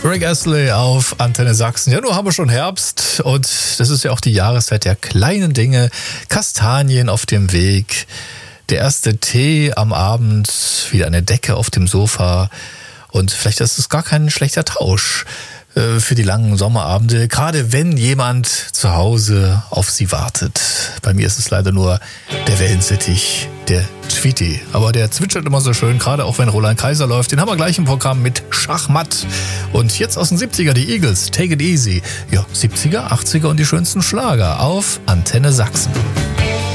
Rick Astley auf Antenne Sachsen. Ja, nun haben wir schon Herbst und das ist ja auch die Jahreszeit der kleinen Dinge. Kastanien auf dem Weg, der erste Tee am Abend, wieder eine Decke auf dem Sofa und vielleicht ist es gar kein schlechter Tausch für die langen Sommerabende, gerade wenn jemand zu Hause auf sie wartet. Bei mir ist es leider nur der Wellensittich, der Tweety. Aber der zwitschert immer so schön, gerade auch wenn Roland Kaiser läuft. Den haben wir gleich im Programm mit Schachmatt. Und jetzt aus den 70er, die Eagles, Take It Easy. Ja, 70er, 80er und die schönsten Schlager auf Antenne Sachsen.